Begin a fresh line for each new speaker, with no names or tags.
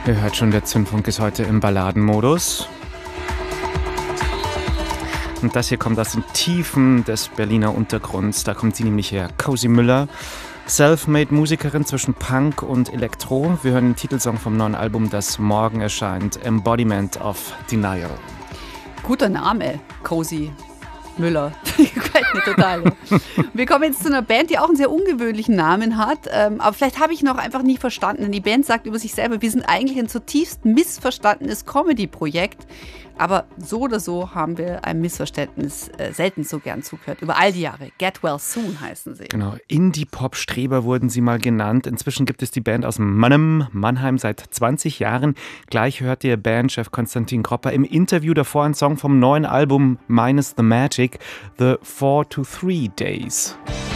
Ihr hört schon, der Zündfunk ist heute im Balladenmodus. Und das hier kommt aus den Tiefen des Berliner Untergrunds. Da kommt sie nämlich her. Cozy Müller, Selfmade-Musikerin zwischen Punk und Elektro. Wir hören den Titelsong vom neuen Album, das morgen erscheint. Embodiment of Denial.
Guter Name, Cozy Müller. Gefällt mir total. Wir kommen jetzt zu einer Band, die auch einen sehr ungewöhnlichen Namen hat. Aber vielleicht habe ich noch einfach nie verstanden. Die Band sagt über sich selber, wir sind eigentlich ein zutiefst missverstandenes Comedy-Projekt. Aber so oder so haben wir einem Missverständnis selten so gern zugehört. Über all die Jahre. Get Well Soon heißen sie.
Genau, Indie-Pop-Streber wurden sie mal genannt. Inzwischen gibt es die Band aus Mannheim seit 20 Jahren. Gleich hört ihr Bandchef Konstantin Kropper im Interview davor einen Song vom neuen Album Minus the Magic, The 4 to 3 Days.